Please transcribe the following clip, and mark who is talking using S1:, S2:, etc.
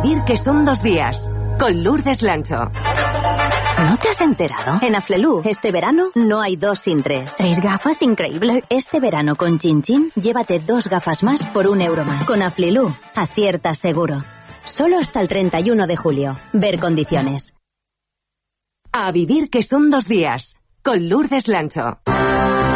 S1: vivir que son 2 días. Con Lourdes Lancho.
S2: ¿No te has enterado? En Aflelu, este verano, no hay 2 sin 3.
S3: 3 gafas, increíble.
S2: Este verano con Chin Chin, llévate 2 gafas más por €1 más. Con Aflelu, aciertas seguro. Solo hasta el 31 de julio. Ver condiciones.
S1: A vivir que son 2 días. Con Lourdes Lancho.